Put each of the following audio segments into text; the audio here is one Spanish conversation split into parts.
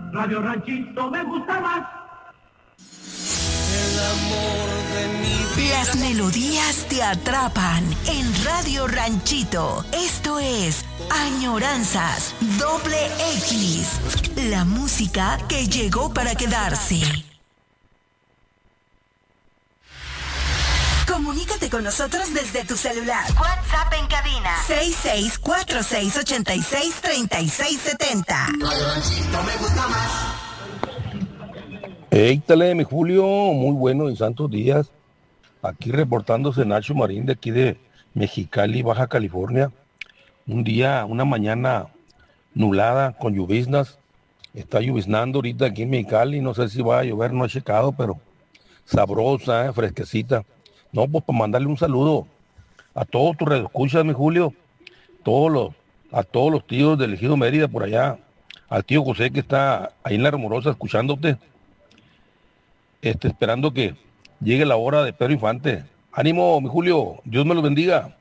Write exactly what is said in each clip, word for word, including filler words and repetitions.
Radio Ranchito me gusta más. El amor de mi vida. Las melodías te atrapan en Radio Ranchito. Esto es Añoranzas Doble X. La música que llegó para quedarse. Comunícate con nosotros desde tu celular. WhatsApp en cabina seis seis cuatro seis ocho seis tres seis siete cero. Radio Ranchito me gusta más. Éctale, mi Julio, muy bueno y santos días. Aquí reportándose Nacho Marín de aquí de Mexicali, Baja California. Un día, una mañana nublada con lloviznas. Está lloviznando ahorita aquí en Mexicali. No sé si va a llover, no he checado, pero sabrosa, eh, fresquecita. No, pues para mandarle un saludo a todos tus redescuchas, mi Julio. Todos los, a todos los tíos del Ejido Mérida por allá. Al tío José que está ahí en La Rumorosa escuchándote. Este, esperando que llegue la hora de Pedro Infante. Ánimo, mi Julio, Dios me los bendiga.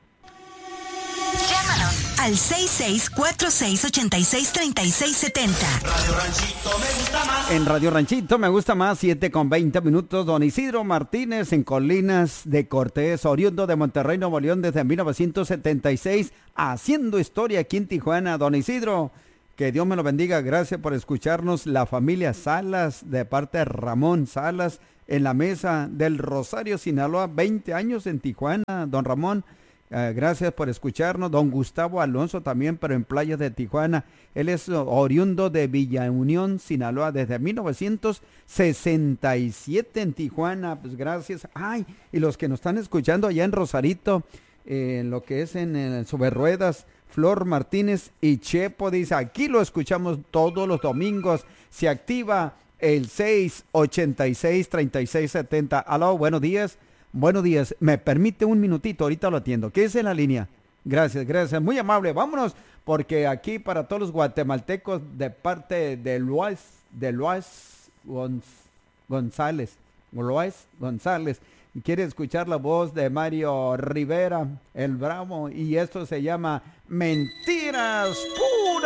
Llámanos al seis seis cuatro seis ocho seis tres seis siete cero. Radio Ranchito me gusta más. En Radio Ranchito me gusta más, siete con veinte minutos. Don Isidro Martínez en Colinas de Cortés, oriundo de Monterrey, Nuevo León, desde mil novecientos setenta y seis, haciendo historia aquí en Tijuana. Don Isidro, que Dios me lo bendiga. Gracias por escucharnos. La familia Salas, de parte de Ramón Salas, en la mesa del Rosario, Sinaloa, veinte años en Tijuana. Don Ramón, eh, gracias por escucharnos. Don Gustavo Alonso también, pero en Playas de Tijuana. Él es oriundo de Villa Unión, Sinaloa, desde mil novecientos sesenta y siete en Tijuana. Pues gracias. Ay, y los que nos están escuchando allá en Rosarito, eh, lo que es en, en Sobre Ruedas, Flor Martínez y Chepo dice, aquí lo escuchamos todos los domingos. Se activa el seis ocho seis, tres seis siete cero. Aló, buenos días. Buenos días. Me permite un minutito, ahorita lo atiendo. ¿Qué es en la línea? Gracias, gracias. Muy amable. Vámonos, porque aquí para todos los guatemaltecos de parte de Luis, de Luis Gonz, González, Luis González. Quiere escuchar la voz de Mario Rivera, el Bravo, y esto se llama Mentiras. ¡Pum!